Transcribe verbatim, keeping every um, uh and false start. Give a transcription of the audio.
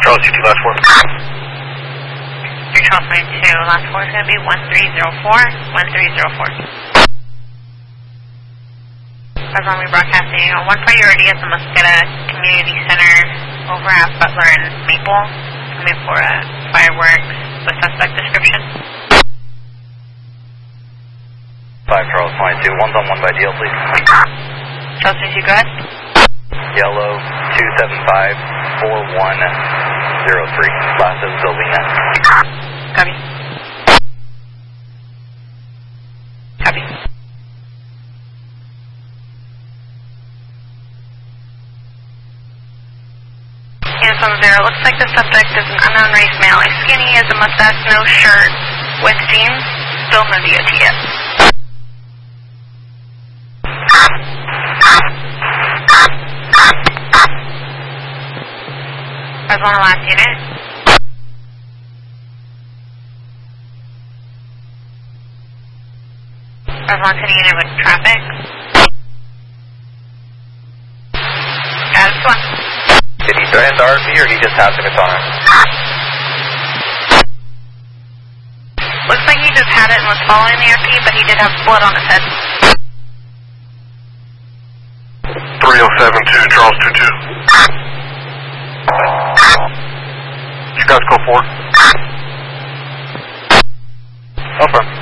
Charles two two, last four. Your Charles two, last four is going to be one three zero four, one three zero four. As long as we're broadcasting on one priority at the Mosqueda Community Center over at Butler and Maple. Coming for a fireworks, the suspect description. five Charles twenty-two, one's on one by D L, please. Charles twenty-two, go ahead. Yellow two seven five four one zero three, last is Sylvina. Copy. Copy. Uniform zero, looks like the subject is an unknown race male. He's skinny, has a mustache, no shirt, with jeans, still no D O T yet. As one last unit. As one to the unit with traffic. Got it, one. Did he threaten the R V or he just has it on it? Looks like he just had it and was following the R V, but he did have blood on his head. three oh seven two, Charles two two. You guys go forward. Over.